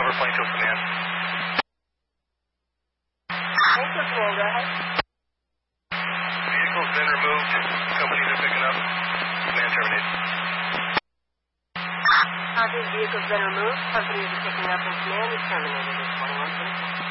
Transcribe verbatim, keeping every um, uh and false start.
over Plainfield Command. Plainfield Command, go ahead. Vehicle's been removed. Companies are picking up. Command terminated. Copy, vehicle's been removed. Companies are picking up and command is terminated at twenty-one twenty-four.